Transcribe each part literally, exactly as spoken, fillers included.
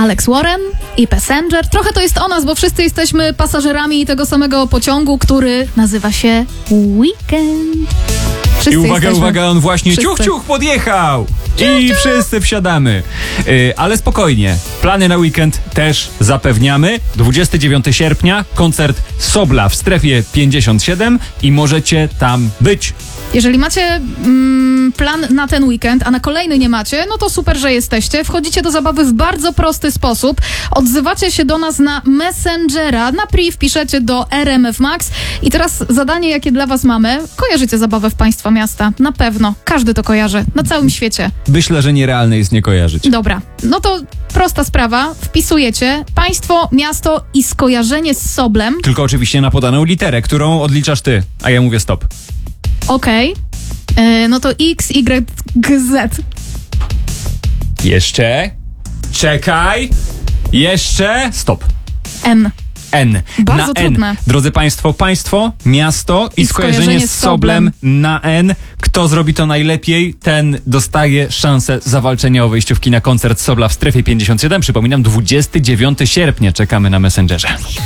Alex Warren i Passenger. Trochę to jest o nas, bo wszyscy jesteśmy pasażerami tego samego pociągu, który nazywa się Weekend. Wszyscy I uwaga, jesteśmy... uwaga, on właśnie wszyscy. ciuch, ciuch podjechał! Ciuch, I ciuch. wszyscy wsiadamy. Yy, ale spokojnie, plany na weekend też zapewniamy. dwudziestego dziewiątego sierpnia koncert Sobla w strefie pięćdziesiąt siedem i możecie tam być. Jeżeli macie mm, plan na ten weekend, a na kolejny nie macie, no to super, że jesteście. Wchodzicie do zabawy w bardzo prosty sposób. Odzywacie się do nas na Messengera, na priv piszecie do R M F Max. I teraz zadanie, jakie dla was mamy. Kojarzycie zabawę w państwa miasta? Na pewno. Każdy to kojarzy. Na całym świecie. Myślę, że nierealne jest nie kojarzyć. Dobra. No to prosta sprawa. Wpisujecie państwo, miasto i skojarzenie z Soblem. Tylko oczywiście na podaną literę, którą odliczasz ty, a ja mówię stop. Okej. Okay. Yy, no to X, Y, Z. Jeszcze. Czekaj. Jeszcze. Stop. N. N. Bardzo na trudne. N. Drodzy Państwo, państwo, miasto i, I skojarzenie, skojarzenie z z Soblem Soblem. na N. Kto zrobi to najlepiej, ten dostaje szansę zawalczenia o wejściówki na koncert Sobla w strefie pięćdziesiąt siedem. Przypominam, dwudziestego dziewiątego sierpnia czekamy na Messengerze.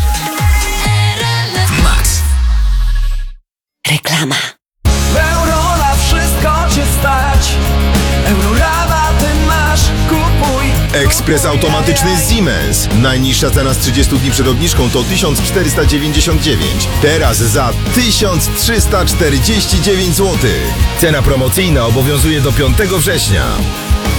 Max. Reklama. Euro na wszystko cię stać. Eurorabaty masz, kupuj. Ekspres automatyczny Siemens. Najniższa cena z trzydziestu dni przed obniżką to tysiąc czterysta dziewięćdziesiąt dziewięć. Teraz za tysiąc trzysta czterdzieści dziewięć złotych. Cena promocyjna obowiązuje do piątego września.